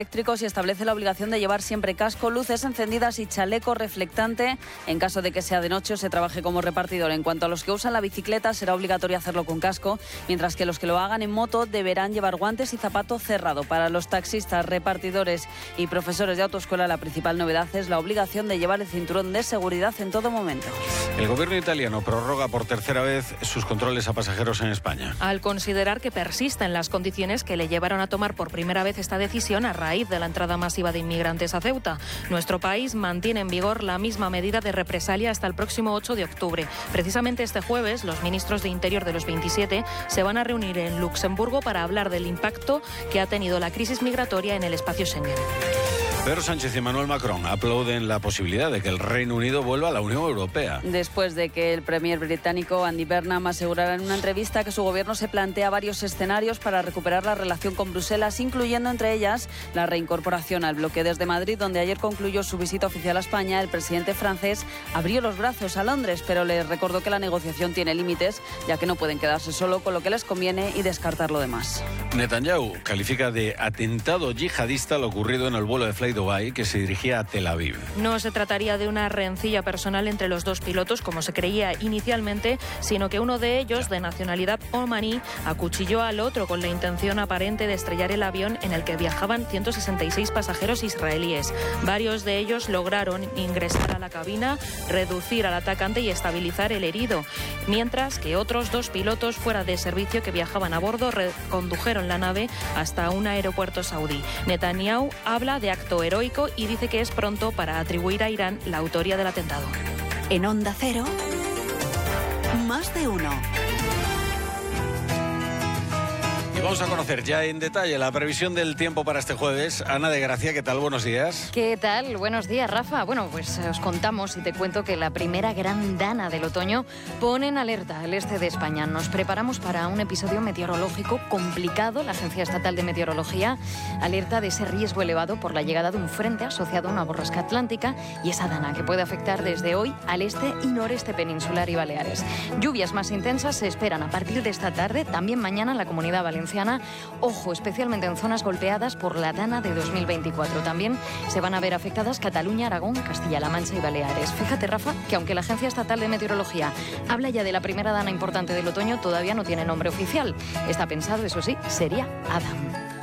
eléctricos y establece la obligación de llevar siempre casco, luces encendidas y chaleco reflectante en caso de que sea de noche o se trabaje como repartidor. En cuanto a los que usan la bicicleta, será obligatorio hacerlo con casco, mientras que los que lo hagan en moto deberán llevar guantes y zapato cerrado. Para los taxistas, repartidores y profesores de autoescuela, la principal novedad es la obligación de llevar el cinturón de seguridad en todo momento. El gobierno italiano prorroga por tercera vez sus controles a pasajeros en España. Al considerar que persisten las condiciones que le llevaron a tomar por primera vez esta decisión a raíz de la entrada masiva de inmigrantes a Ceuta. Nuestro país mantiene en vigor la misma medida de represalia hasta el próximo 8 de octubre. Precisamente este jueves, los ministros de Interior de los 27 se van a reunir en Luxemburgo para hablar del impacto que ha tenido la crisis migratoria en el espacio Schengen. Pedro Sánchez y Emmanuel Macron aplauden la posibilidad de que el Reino Unido vuelva a la Unión Europea. Después de que el premier británico Andy Burnham asegurara en una entrevista que su gobierno se plantea varios escenarios para recuperar la relación con Bruselas, incluyendo entre ellas la reincorporación al bloque. Desde Madrid, donde ayer concluyó su visita oficial a España, el presidente francés abrió los brazos a Londres, pero les recordó que la negociación tiene límites, ya que no pueden quedarse solo con lo que les conviene y descartar lo demás. Netanyahu califica de atentado yihadista lo ocurrido en el vuelo de Fly Dubai, que se dirigía a Tel Aviv. No se trataría de una rencilla personal entre los dos pilotos, como se creía inicialmente, sino que uno de ellos, de nacionalidad omaní, acuchilló al otro con la intención aparente de estrellar el avión en el que viajaban 166 pasajeros israelíes. Varios de ellos lograron ingresar a la cabina, reducir al atacante y estabilizar el herido, mientras que otros dos pilotos fuera de servicio que viajaban a bordo recondujeron la nave hasta un aeropuerto saudí. Netanyahu habla de acto heroico y dice que es pronto para atribuir a Irán la autoría del atentado. En Onda Cero, Más de Uno. Vamos a conocer ya en detalle la previsión del tiempo para este jueves. Ana de Gracia, ¿qué tal? Buenos días. ¿Qué tal? Buenos días, Rafa. Bueno, pues os contamos y te cuento que la primera gran dana del otoño pone en alerta al este de España. Nos preparamos para un episodio meteorológico complicado. La Agencia Estatal de Meteorología alerta de ese riesgo elevado por la llegada de un frente asociado a una borrasca atlántica y esa dana que puede afectar desde hoy al este y noreste peninsular y Baleares. Lluvias más intensas se esperan a partir de esta tarde, también mañana en la Comunidad Valenciana. Ojo, especialmente en zonas golpeadas por la dana de 2024. También se van a ver afectadas Cataluña, Aragón, Castilla-La Mancha y Baleares. Fíjate, Rafa, que aunque la Agencia Estatal de Meteorología habla ya de la primera dana importante del otoño, todavía no tiene nombre oficial. Está pensado, eso sí, sería Adam.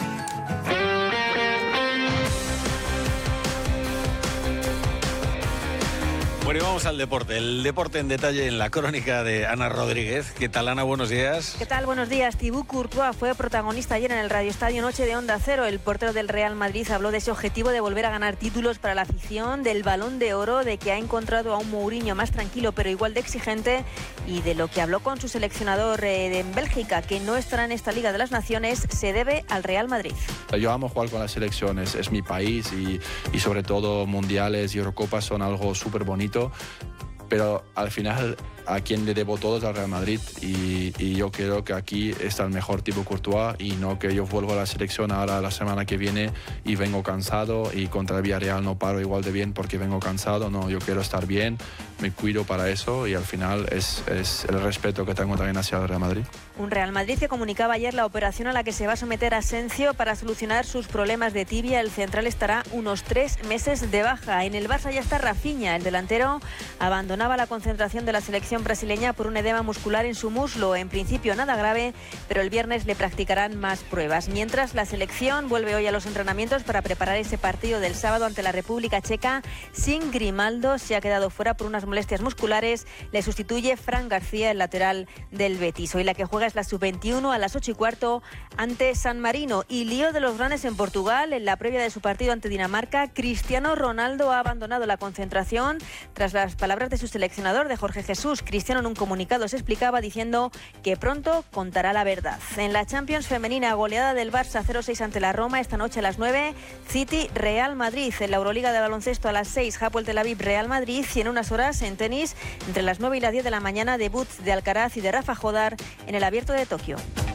Bueno, y vamos al deporte. El deporte en detalle en la crónica de Ana Rodríguez. ¿Qué tal, Ana? Buenos días. ¿Qué tal? Buenos días. Thibaut Courtois fue protagonista ayer en el Radio Estadio Noche de Onda Cero. El portero del Real Madrid habló de ese objetivo de volver a ganar títulos para la afición, del Balón de Oro, de que ha encontrado a un Mourinho más tranquilo pero igual de exigente y de lo que habló con su seleccionador en Bélgica, que no estará en esta Liga de las Naciones, se debe al Real Madrid. Yo amo jugar con las selecciones, es mi país y sobre todo mundiales y Eurocopas son algo súper bonito. Pero al final a quien le debo todo es al Real Madrid y yo creo que aquí está el mejor tipo Courtois y no que yo vuelvo a la selección ahora la semana que viene y vengo cansado y contra el Villarreal no paro igual de bien porque vengo cansado. No, yo quiero estar bien, me cuido para eso y al final es el respeto que tengo también hacia el Real Madrid. Un Real Madrid que comunicaba ayer la operación a la que se va a someter Asensio para solucionar sus problemas de tibia. El central estará unos 3 meses de baja. En el Barça ya está Rafinha. El delantero abandonaba la concentración de la selección brasileña por un edema muscular en su muslo. En principio nada grave, pero el viernes le practicarán más pruebas. Mientras la selección vuelve hoy a los entrenamientos para preparar ese partido del sábado ante la República Checa. Sin Grimaldo, se ha quedado fuera por unas molestias musculares. Le sustituye Fran García, el lateral del Betis. Hoy la que juega es la sub-21 a las 8:15 ante San Marino. Y lío de los grandes en Portugal. En la previa de su partido ante Dinamarca, Cristiano Ronaldo ha abandonado la concentración tras las palabras de su seleccionador, de Jorge Jesús. Cristiano en un comunicado se explicaba diciendo que pronto contará la verdad. En la Champions femenina, goleada del Barça 0-6 ante la Roma. Esta noche a las 9, City Real Madrid. En la Euroliga de baloncesto a las 6, Hapoel Tel Aviv Real Madrid. Y en unas horas en tenis, entre las 9 y las 10 de la mañana, debut de Alcaraz y de Rafa Jodar en el Abierto de Tokio.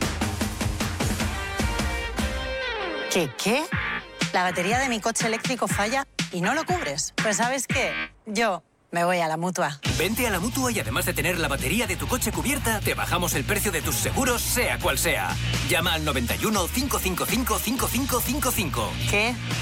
¿Qué? La batería de mi coche eléctrico falla y no lo cubres. Pues ¿sabes qué? Yo Me voy a la Mutua. Vente a la Mutua y además de tener la batería de tu coche cubierta, te bajamos el precio de tus seguros, sea cual sea. Llama al 91 555 5555. ¿Qué?